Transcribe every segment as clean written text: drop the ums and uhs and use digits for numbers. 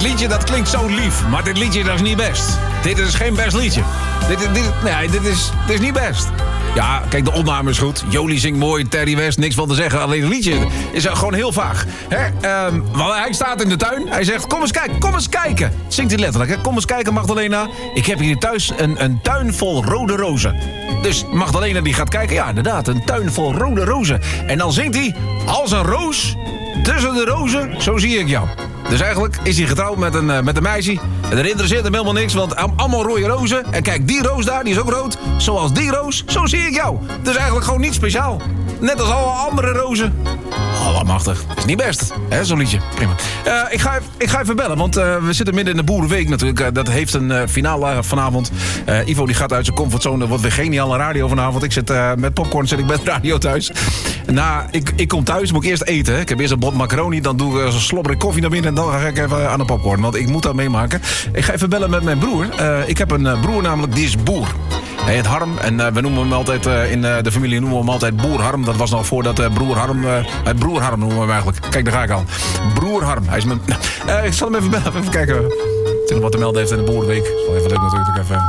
Dat liedje, dat klinkt zo lief. Maar dit liedje, dat is niet best. Dit is geen best liedje. Dit is niet best. Ja, kijk, de opname is goed. Jolie zingt mooi, Terry West, niks van te zeggen. Alleen het liedje is gewoon heel vaag. Want hij staat in de tuin. Hij zegt, kom eens kijken. Zingt hij letterlijk, hè? Kom eens kijken, Magdalena. Ik heb hier thuis een tuin vol rode rozen. Dus Magdalena die gaat kijken. Ja, inderdaad, een tuin vol rode rozen. En dan zingt hij, als een roos tussen de rozen, zo zie ik jou. Dus eigenlijk is hij getrouwd met een meisje. En er interesseert hem helemaal niks, want allemaal rode rozen. En kijk, die roos daar, die is ook rood. Zoals die roos, zo zie ik jou. Dus eigenlijk gewoon niet speciaal. Net als alle andere rozen. Allemachtig. Is niet best, hè, zo'n liedje. Prima. Ik ga even bellen, want we zitten midden in de Boerenweek natuurlijk. Dat heeft een finale vanavond. Ivo die gaat uit zijn comfortzone. Dat wordt weer geniale radio vanavond. Ik zit met popcorn, zit ik met radio thuis. Ik kom thuis, moet ik eerst eten. Hè. Ik heb eerst een bot macaroni, dan doe ik een slobberig koffie naar binnen... en dan ga ik even aan de popcorn, want ik moet dat meemaken. Ik ga even bellen met mijn broer. Ik heb een broer namelijk, die is boer. Hij heet Harm en we noemen hem altijd, in de familie noemen we hem altijd Boer Harm. Dat was nog voordat Broer Harm, Broer Harm noemen we hem eigenlijk. Kijk, daar ga ik al. Broer Harm, hij is mijn... ik zal hem even bellen, even kijken wat te melden heeft in de Boerenweek. Dat is wel even leuk natuurlijk, even...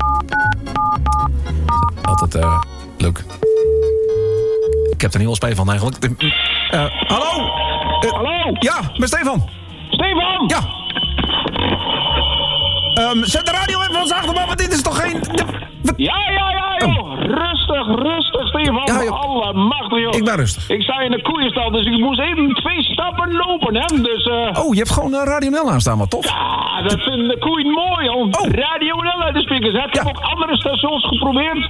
Altijd leuk. Ik heb er niet wel spijt van eigenlijk. Hallo? Hallo? Ja, met Stefan. Stefan? Ja. Zet de radio even zachter, want dit is toch geen... Ja, joh. Rustig, Stefan. Ja, joh. Allemachtig, joh. Ik ben rustig. Ik sta in de koeienstal, dus ik moest even 2 stappen lopen, hè. Dus, Oh, je hebt gewoon Radio Nel aanstaan, wat tof. Ja, dat vinden de koeien mooi, joh. Oh. Radio Nel uit de speakers, hè. Ik heb ook andere stations geprobeerd.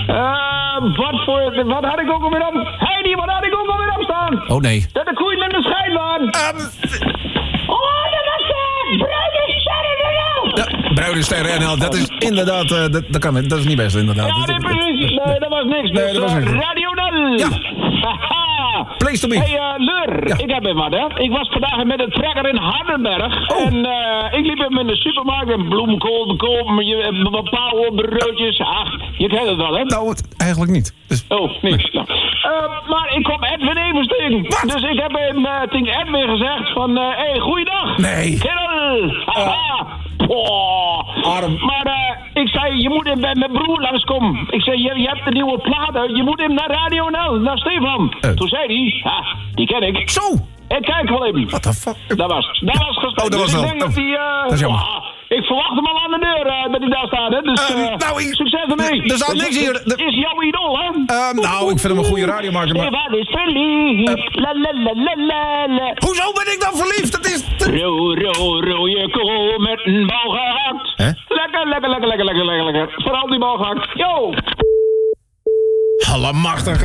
Wat had ik ook alweer op? Heidi, wat had ik ook alweer op staan? Oh, nee. Dat de koeien in de scheidbaan. Oh, dat was Bruine Sterren NL. Bruine Sterren NL, dat is inderdaad... dat is niet best, inderdaad. Ja, nee, precies. Nee, dat was niks. Nee, dat was niks. Radio Nel. Ja. Haha. Place to be. Hey, Leur, Ja. ik heb even wat, hè. Ik was vandaag met een trekker in Hardenberg. Oh. En ik liep hem in de supermarkt en bloemkool te kopen. Pauwenbroodjes. Ach, je kent het wel, hè? Nou, eigenlijk niet. Dus... Oh, niks. Nou. Maar ik kom Edwin Evers tegen. Wat? Dus ik heb hem tegen Edwin gezegd van... hey, goeiedag. Nee. Kerel. Haha. Arm. Maar ik zei, je moet hem bij mijn broer langskomen. Ik zei, je hebt de nieuwe plaat uit. Je moet hem naar Radio Nel, naar Stefan. Toen zei hij, die ken ik. Zo! Ik kijk wel even. What the fuck? Dat was gespeeld. Oh, dat was dus wel. ik denk dat hij... dat is jammer. Ik verwacht hem al aan de deur dat hij daar staat, hè. Dus succes ermee. Er staat niks hier. Is jouw idool, hè? Nou, ik vind hem een goede radiomaker, maar... Stefan is verliefd. La la la la la la. Hoezo ben ik dan verliefd? Dat is... Rode kool met een bal gehakt. Hè? Lekker. Vooral die bal gehakt. Yo! Allemachtig.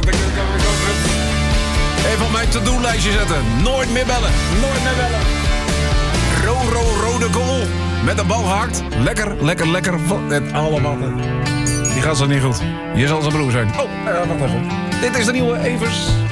Even op mijn to-do-lijstje zetten. Nooit meer bellen. Rode kool. Met een bal gehakt. Lekker. Het allemaal. Die gaat zo niet goed. Je zal zijn broer zijn. Oh, wacht even. Dit is de nieuwe Evers.